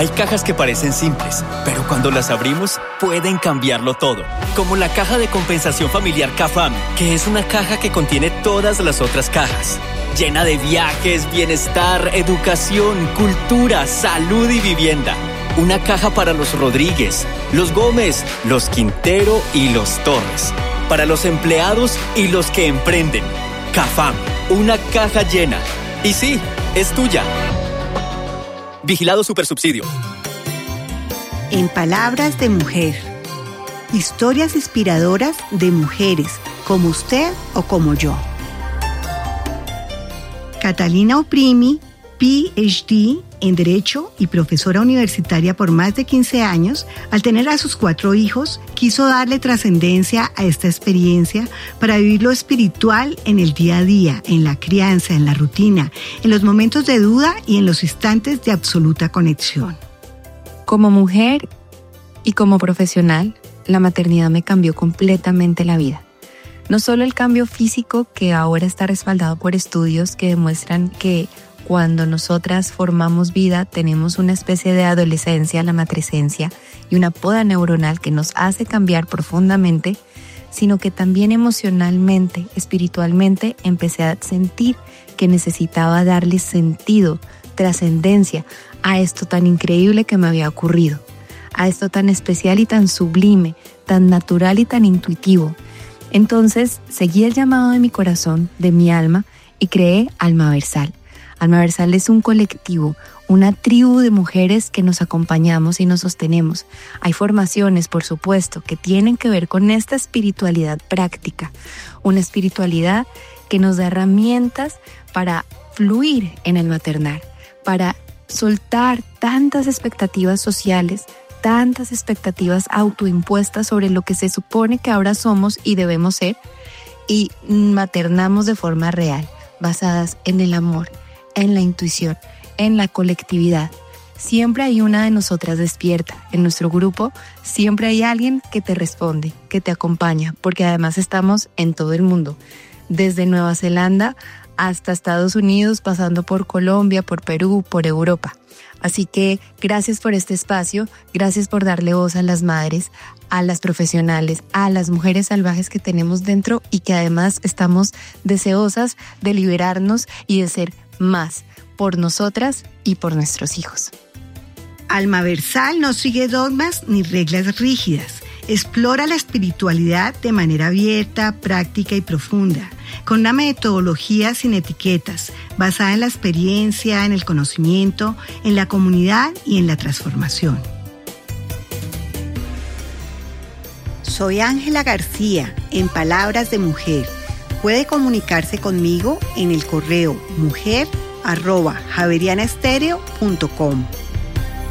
Hay cajas que parecen simples, pero cuando las abrimos, pueden cambiarlo todo. Como la caja de compensación familiar CAFAM, que es una caja que contiene todas las otras cajas. Llena de viajes, bienestar, educación, cultura, salud y vivienda. Una caja para los Rodríguez, los Gómez, los Quintero y los Torres. Para los empleados y los que emprenden. CAFAM, una caja llena. Y sí, es tuya. Vigilado Supersubsidio. En Palabras de Mujer. Historias inspiradoras de mujeres como usted o como yo. Catalina Oprimi, PhD en Derecho y profesora universitaria por más de 15 años, al tener a sus 4 hijos, quiso darle trascendencia a esta experiencia para vivir lo espiritual en el día a día, en la crianza, en la rutina, en los momentos de duda y en los instantes de absoluta conexión. Como mujer y como profesional, la maternidad me cambió completamente la vida. No solo el cambio físico, que ahora está respaldado por estudios que demuestran que cuando nosotras formamos vida tenemos una especie de adolescencia, la matrescencia y una poda neuronal que nos hace cambiar profundamente, sino que también emocionalmente, espiritualmente, empecé a sentir que necesitaba darle sentido, trascendencia a esto tan increíble que me había ocurrido, a esto tan especial y tan sublime, tan natural y tan intuitivo. Entonces seguí el llamado de mi corazón, de mi alma, y creé Almaversal. Almaversal es un colectivo, una tribu de mujeres que nos acompañamos y nos sostenemos. Hay formaciones, por supuesto, que tienen que ver con esta espiritualidad práctica, una espiritualidad que nos da herramientas para fluir en el maternar, para soltar tantas expectativas sociales, tantas expectativas autoimpuestas sobre lo que se supone que ahora somos y debemos ser, y maternamos de forma real, basadas en el amor, en la intuición, en la colectividad. Siempre hay una de nosotras despierta. En nuestro grupo siempre hay alguien que te responde, que te acompaña, porque además estamos en todo el mundo, desde Nueva Zelanda hasta Estados Unidos, pasando por Colombia, por Perú, por Europa. Así que gracias por este espacio, gracias por darle voz a las madres, a las profesionales, a las mujeres salvajes que tenemos dentro y que además estamos deseosas de liberarnos y de ser más por nosotras y por nuestros hijos. Almaversal no sigue dogmas ni reglas rígidas. Explora la espiritualidad de manera abierta, práctica y profunda, con una metodología sin etiquetas, basada en la experiencia, en el conocimiento, en la comunidad y en la transformación. Soy Ángela García, en Palabras de Mujer. Puede comunicarse conmigo en el correo mujer@javerianaestereo.com.